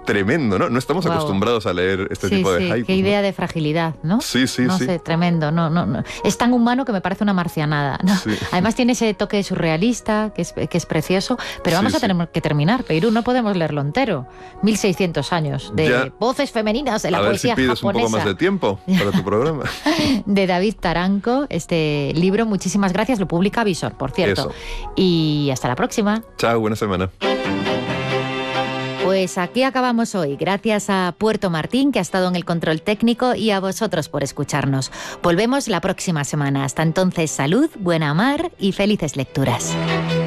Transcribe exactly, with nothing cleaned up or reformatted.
tremendo, ¿no? No estamos Wow. acostumbrados a leer este sí, tipo de sí, haikus. qué idea ¿no? de fragilidad, ¿no? Sí, sí, no sí. sé, tremendo. No, no, no. Es tan humano que me parece una marcianada, ¿no? Sí. Además tiene ese toque surrealista, que es, que es precioso, pero vamos Sí, a tener que terminar, Peirú, no podemos leerlo entero. mil seiscientos años de Ya. voces femeninas de la a ver poesía si pides japonesa. un poco más de tiempo para tu programa. De David Taranco, este libro, muchísimas gracias, lo publica Visor, por cierto. Eso. Y hasta la próxima. Chao, buena semana. Pues aquí acabamos hoy. Gracias a Puerto Martín, que ha estado en el control técnico, y a vosotros por escucharnos. Volvemos la próxima semana. Hasta entonces, salud, buena mar y felices lecturas.